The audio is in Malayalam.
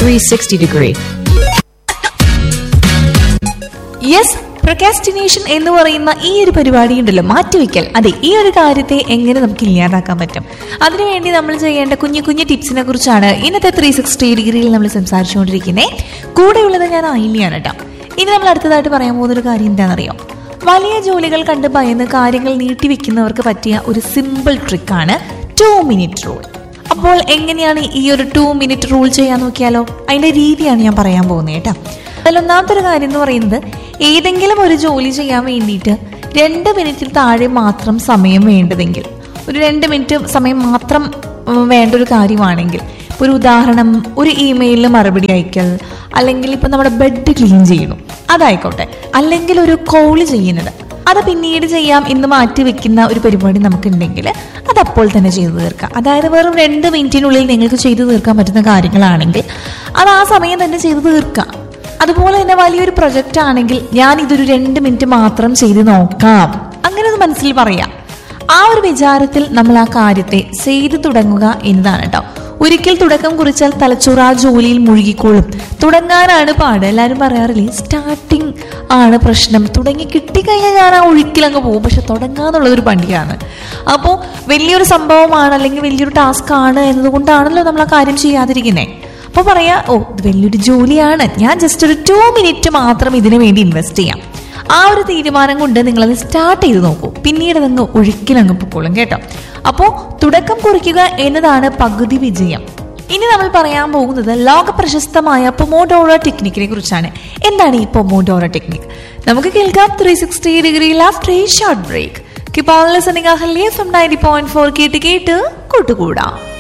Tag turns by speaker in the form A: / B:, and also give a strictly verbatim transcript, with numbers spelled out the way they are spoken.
A: three sixty degree.
B: Yes, procrastination എന്ന് പറയുന്ന ഈ ഒരു പരിപാടി ഉണ്ടല്ലോ, മാറ്റിവെക്കൽ. അതെ, ഈ ഒരു കാര്യത്തെ എങ്ങനെ നമുക്ക് ഇല്ലാതാക്കാൻ പറ്റും, അതിനുവേണ്ടി നമ്മൾ ചെയ്യേണ്ട കുഞ്ഞു കുഞ്ഞു ടിപ്സിനെ കുറിച്ചാണ് ഇന്നത്തെ ത്രീ സിക്സ്റ്റി ഡിഗ്രിയിൽ നമ്മൾ സംസാരിച്ചുകൊണ്ടിരിക്കുന്നത്. കൂടെയുള്ളത് ഞാൻ ആയില്യാണ് കേട്ടോ. ഇനി നമ്മൾ അടുത്തതായിട്ട് പറയാൻ പോകുന്ന ഒരു കാര്യം എന്താണെന്നറിയോ? വലിയ ജോലികൾ കണ്ട് ഭയന്ന് കാര്യങ്ങൾ നീട്ടിവെക്കുന്നവർക്ക് പറ്റിയ ഒരു സിമ്പിൾ ട്രിക്കാണ് ടു മിനിറ്റ് റൂൾ. അപ്പോൾ എങ്ങനെയാണ് ഈ ഒരു ടു മിനിറ്റ് റൂൾ ചെയ്യാൻ നോക്കിയാലോ? അതിന്റെ രീതിയാണ് ഞാൻ പറയാൻ പോകുന്നത് കേട്ടോ. അതിലൊന്നാമത്തെ ഒരു കാര്യം എന്ന് പറയുന്നത്, ഏതെങ്കിലും ഒരു ജോലി ചെയ്യാൻ വേണ്ടിയിട്ട് രണ്ട് മിനിറ്റിൽ താഴെ മാത്രം സമയം വേണ്ടതെങ്കിൽ, ഒരു രണ്ട് മിനിറ്റ് സമയം മാത്രം വേണ്ട ഒരു കാര്യമാണെങ്കിൽ, ഒരു ഉദാഹരണം, ഒരു ഇമെയിലിന് മറുപടി അയക്കൽ, അല്ലെങ്കിൽ ഇപ്പം നമ്മുടെ ബെഡ് ക്ലീൻ ചെയ്യണം അതായിക്കോട്ടെ, അല്ലെങ്കിൽ ഒരു കോള് ചെയ്യുന്നത്, അത് പിന്നീട് ചെയ്യാം എന്ന് മാറ്റി വെക്കുന്ന ഒരു പരിപാടി നമുക്കുണ്ടെങ്കിൽ അത് അപ്പോൾ തന്നെ ചെയ്തു തീർക്കാം. അതായത് വെറും രണ്ട് മിനിറ്റിനുള്ളിൽ നിങ്ങൾക്ക് ചെയ്തു തീർക്കാൻ പറ്റുന്ന കാര്യങ്ങളാണെങ്കിൽ അത് ആ സമയം തന്നെ ചെയ്തു തീർക്കാം. അതുപോലെ തന്നെ വലിയൊരു പ്രൊജക്റ്റ് ആണെങ്കിൽ ഞാൻ ഇതൊരു രണ്ട് മിനിറ്റ് മാത്രം ചെയ്ത് നോക്കാം, അങ്ങനെ ഒന്ന് മനസ്സിൽ പറയാം. ആ ഒരു വിചാരത്തിൽ നമ്മൾ ആ കാര്യത്തെ ചെയ്തു തുടങ്ങുക എന്നതാണ് കേട്ടോ. ഒരിക്കൽ തുടക്കം കുറിച്ചാൽ തലച്ചോറ് ആ ജോലിയിൽ മുഴുകിക്കോളും. തുടങ്ങാനാണ് പാട്. എല്ലാവരും പറയാറില്ലേ, സ്റ്റാർട്ടിങ് ആണ് പ്രശ്നം. തുടങ്ങി കിട്ടിക്കഴിഞ്ഞാൽ ഞാൻ ആ ഒഴുക്കിലങ്ങ് പോകും, പക്ഷെ തുടങ്ങാന്നുള്ളതൊരു പണിയാണ്. അപ്പോൾ വലിയൊരു സംഭവമാണ് അല്ലെങ്കിൽ വലിയൊരു ടാസ്ക് ആണ് എന്നതുകൊണ്ടാണല്ലോ നമ്മൾ ആ കാര്യം ചെയ്യാതിരിക്കുന്നത്. അപ്പോൾ പറയാ, ഓ ഇത് വലിയൊരു ജോലിയാണ്, ഞാൻ ജസ്റ്റ് ഒരു ടു മിനിറ്റ് മാത്രം ഇതിനു വേണ്ടി ഇൻവെസ്റ്റ് ചെയ്യാം. ആ ഒരു തീരുമാനം കൊണ്ട് നിങ്ങളത് സ്റ്റാർട്ട് ചെയ്ത് നോക്കൂ, പിന്നീട് അതങ്ങ് ഒഴുക്കിലങ്ങ് പൊക്കോളും കേട്ടോ. അപ്പോൾ തുടക്കം കുറിക്കുക എന്നതാണ് പകുതി വിജയം. ഇനി നമ്മൾ പറയാൻ പോകുന്നത് ലോക പ്രശസ്തമായ പൊമോഡോറോ ടെക്നിക്കിനെ കുറിച്ചാണ്. എന്താണ് ഈ പൊമോഡോറോ ടെക്നിക്? നമുക്ക് കേൾക്കാം ത്രീ സിക്സ്റ്റി ഡിഗ്രിയിൽ after A short break. Keep on listening Ahalya F M ninety point four കേട്ട് കേട്ട് കൂട്ടുകൂടാം.